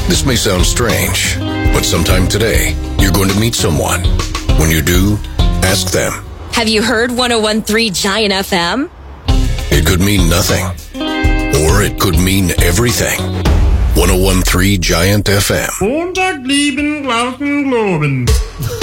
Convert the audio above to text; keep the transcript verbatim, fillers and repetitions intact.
This may sound strange, but sometime today, you're going to meet someone. When you do, ask them. Have you heard one oh one point three Giant F M? It could mean nothing, or it could mean everything. one oh one point three Giant F M. Montag, lieben, glauben, globen.